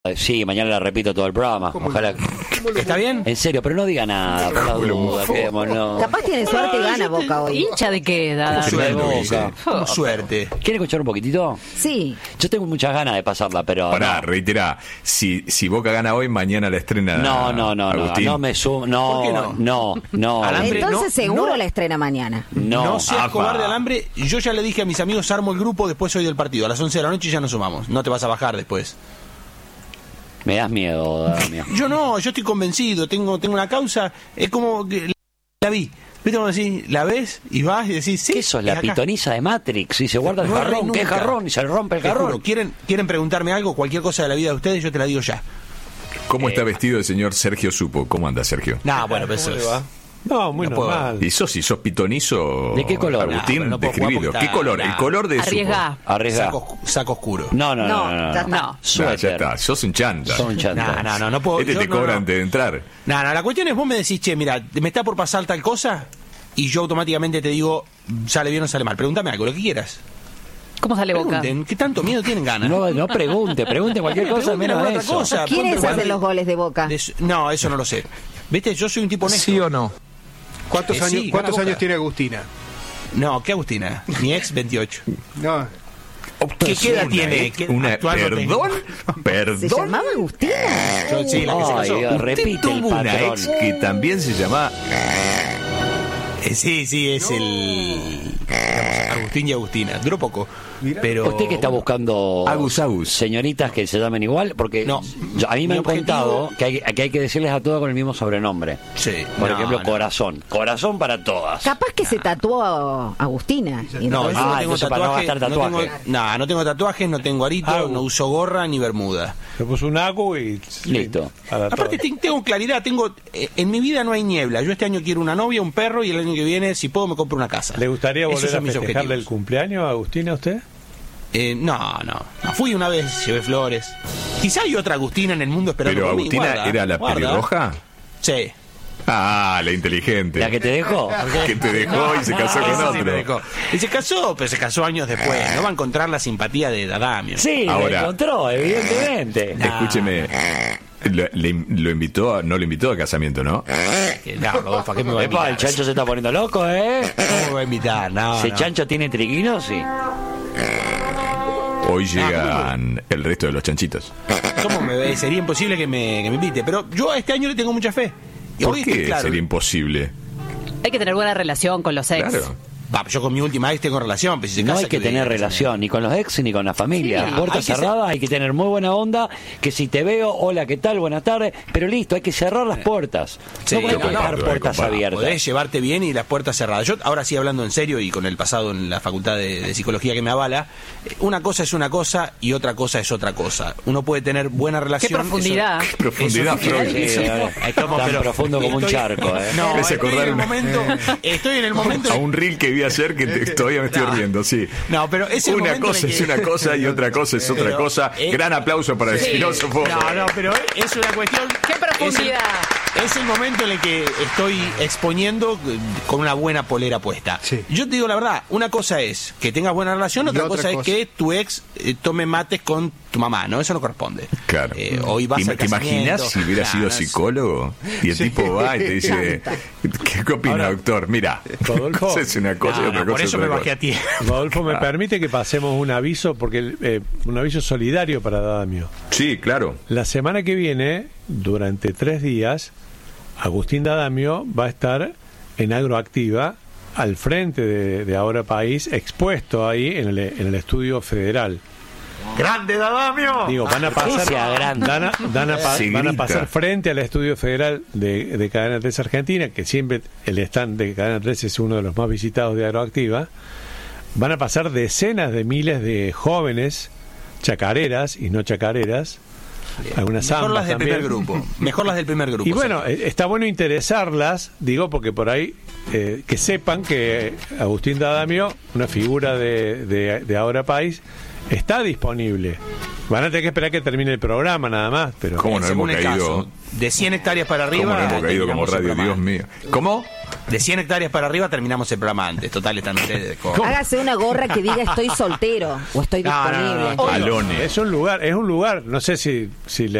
Sí, mañana la repito todo el programa. Ojalá. ¿Está bien? En serio, pero no diga nada, por la duda, quedémonos. Capaz tiene suerte y gana Boca hoy. ¿Hincha de qué edad? Suerte. Como suerte. ¿Quiere escuchar un poquitito? Sí. Yo tengo muchas ganas de pasarla, pero. Pará, no. reiterá. Si Boca gana hoy, mañana la estrena. No, Agustín. no me sumo. ¿Por qué No. Alambre, Entonces seguro no. la estrena mañana. No seas Apa. cobarde, Alambre. Yo ya le dije a mis amigos, armo el grupo después hoy del partido. A las 11 de la noche ya nos sumamos. No te vas a bajar después. Me das miedo, Damián. Yo estoy convencido. Tengo una causa. Es como que la vi. ¿Viste cómo decís? La ves y vas y decís, sí. Eso es la acá. pitoniza de Matrix. Y se guarda el No jarrón. erré ¿Qué nunca. jarrón? Y se rompe el Te jarrón. juro, ¿quieren preguntarme algo? Cualquier cosa de la vida de ustedes, yo te la digo ya. ¿Cómo está vestido el señor Sergio Supo? ¿Cómo anda, Sergio? No, bueno, pues eso es. No, muy No puedo. normal. ¿Y si sos pitonizo? ¿De qué color? Agustín, No, pero no puedo jugar describilo. porque ¿Qué color? está- El color de Arriesgá. Arriesga. Saco oscuro. No. No, ya está. No. Supo. Ya Suéter. está, sos un chanta. Son chantas. No puedo. Este yo te no, cobra no. antes de entrar. No, la cuestión es vos me decís, che, mira, me está por pasar tal cosa y yo automáticamente te digo, sale bien o sale mal. Pregúntame algo, lo que quieras. ¿Cómo sale Boca? Pregunten, ¿qué tanto miedo tienen ganas? No pregunte cualquier cosa Pregunten menos alguna otra eso. cosa. ¿Quiénes Ponte- hacen los goles de Boca? No, eso no lo sé. ¿Viste? Yo soy un tipo honesto. ¿Sí o no? ¿Cuántos Sí, años, gana ¿cuántos Boca. años tiene Agustina? No, ¿qué Agustina? Mi ex 28. No. ¿Qué edad tiene? ¿Perdón? ¿Se ¿Perdón? llamaba Agustina? Sí, la que se casó. Ay, repite el Tuvo una patrón. ex que también se llamaba... Sí, es el... Agustín y Agustina. Duró poco. Pero... ¿Usted que está buscando Agus. señoritas que se llamen igual? Porque No. a mí me Mi han contado objetivo- que hay que decirles a todas con el mismo sobrenombre. Sí. Por No, ejemplo, no. Corazón. Corazón para todas. Capaz que se tatuó a Agustina. Y No, entonces- yo no tengo entonces para no tatuajes. gastar tatuaje. No tengo tatuajes, no tengo arito, Agu. no uso gorra ni bermuda. Se puso un agu y... Listo. Aparte tengo claridad, en mi vida no hay niebla. Yo este año quiero una novia, un perro y el año que viene, si puedo, me compro una casa. ¿Le gustaría Esos volver a son mis festejarle el objetivos. cumpleaños a Agustina a usted? No. Fui una vez, llevé flores. Quizá hay otra Agustina en el mundo esperando ¿Pero por mí. Agustina Guarda, era la guarda. pelirroja? Sí. Ah, la inteligente. ¿La que te dejó? Que te dejó y se casó con Esa sí me otro. dejó. Y se casó, pero se casó años después. No va a encontrar la simpatía de Dadamio. Sí, Ahora- la encontró, evidentemente. Escúcheme, lo invitó, no lo invitó a casamiento, ¿no? No, Rodolfo, ¿a qué me va a Epa, invitar? el chancho se está poniendo loco, ¿eh? ¿Cómo me va a invitar? No, Si el no. chancho tiene triquinos, sí. Hoy llegan el resto de los chanchitos. ¿Cómo me ve? Sería imposible que me invite. Pero yo a este año le tengo mucha fe. Y ¿Por hoy qué estoy claro. sería imposible? Hay que tener buena relación con los ex. Claro. Va, yo con mi última ex tengo relación. Pero si se No casa, hay que le tener diga? relación ni con los ex ni con la familia. Sí, Puerta hay que cerrada, hay que tener muy buena onda. Que si te veo, hola, ¿qué tal? Buenas tardes. Pero listo, hay que cerrar las puertas. Sí, no puedes no, dejar no, puertas compadre. abiertas. Podés llevarte bien y las puertas cerradas. Yo ahora sí hablando en serio y con el pasado en la facultad de psicología que me avala, una cosa es una cosa y otra cosa es otra cosa. Uno puede tener buena Qué relación. profundidad. eso- Profundidad, eso- Freud. Sí, Ay, ¿cómo? tan Pero profundo como un estoy- charco, ¿eh? No, Me hace estoy en acordar el una- momento. Estoy en el momento. A un reel que vi ayer que todavía me estoy No. riendo, sí. No, pero es el Una momento cosa en el es que- una cosa y otra cosa es otra Pero, cosa. Gran aplauso para el Sí. filósofo. No, pero es una cuestión. ¡Qué profundidad! Es el momento en el que estoy exponiendo con una buena polera puesta. Sí. Yo te digo la verdad, una cosa es que tengas buena relación, otra cosa es que tu ex tome mates con tu mamá, ¿no? Eso no corresponde. Claro. Hoy vas ¿Te al casamiento. imaginas si hubiera sido psicólogo? Y el tipo va y te dice, ¿qué opina, doctor? Mira, Rodolfo. cosa es una cosa y otra cosa por es eso otra me cosa. bajé a ti. Rodolfo, ¿me permite que pasemos un aviso? Porque un aviso solidario para Dadamio. Sí, claro. La semana que viene, durante 3 días, Agustín Dadamio va a estar en Agroactiva, al frente de Ahora País, expuesto ahí en el estudio federal. ¡Grande, Dadamio! Digo, van a pasar, Sea grande. Se van a grita. pasar frente al estudio federal de Cadena 3 Argentina, que siempre el stand de Cadena 3 es uno de los más visitados de Agroactiva. Van a pasar decenas de miles de jóvenes chacareras y no chacareras, algunas Mejor zambas las del también. primer grupo. Mejor las del primer grupo. Y bueno, Sergio. está bueno interesarlas, digo, porque por ahí que sepan que Agustín Dadamio, una figura de Ahora País, está disponible. Van a tener que esperar que termine el programa nada más, pero ¿Cómo no según hemos el caído? caso, de 100 hectáreas para arriba. ¿Cómo no hemos caído como terminamos el radio? programa. Dios mío. ¿Cómo? De 100 hectáreas para arriba terminamos el programa antes. Total, están ustedes con... Hágase una gorra que diga estoy soltero o estoy No, no, disponible. no. Alone. Es un lugar, no sé si le